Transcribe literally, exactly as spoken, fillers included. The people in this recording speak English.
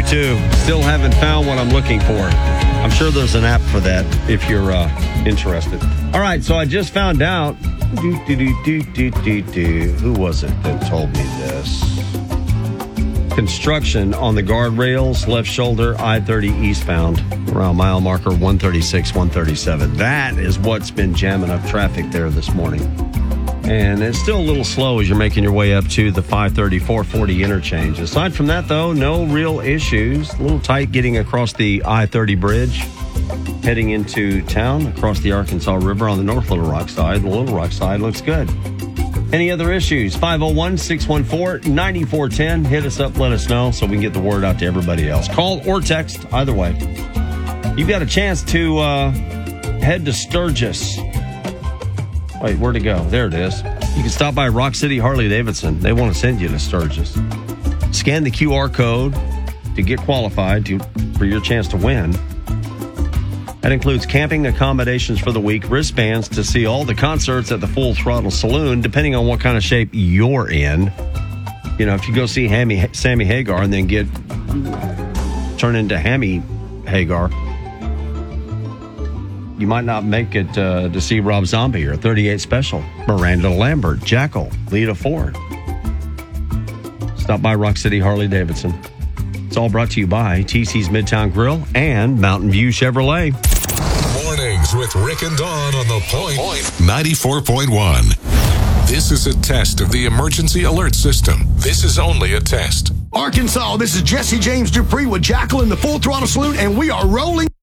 too. Still haven't found what I'm looking for. I'm sure there's an app for that if you're uh, interested. All right, so I just found out. Do, do, do, do, do, do, do. Who was it that told me this? Construction on the guardrails, left shoulder, I thirty eastbound, around mile marker one thirty-six, one thirty-seven. That is what's been jamming up traffic there this morning. And it's still a little slow as you're making your way up to the five thirty, four forty interchange. Aside from that, though, no real issues. A little tight getting across the I thirty bridge, heading into town across the Arkansas River on the North Little Rock side. The Little Rock side looks good. Any other issues? five oh one, six one four, nine four one zero. Hit us up, let us know so we can get the word out to everybody else. Call or text, either way. You've got a chance to uh, head to Sturgis. Wait, where'd it go? There it is. You can stop by Rock City Harley-Davidson. They want to send you to Sturgis. Scan the Q R code to get qualified to for your chance to win. That includes camping accommodations for the week, wristbands to see all the concerts at the Full Throttle Saloon, depending on what kind of shape you're in. You know, if you go see Hammy, Sammy Hagar and then get turn into Hammy Hagar, you might not make it uh, to see Rob Zombie or thirty-eight Special, Miranda Lambert, Jackal, Lita Ford. Stop by Rock City Harley-Davidson. It's all brought to you by T C's Midtown Grill and Mountain View Chevrolet. Mornings with Rick and Dawn on the Point ninety-four point one. This is a test of the emergency alert system. This is only a test. Arkansas, this is Jesse James Dupree with Jackal in the Full Throttle Saloon, and we are rolling.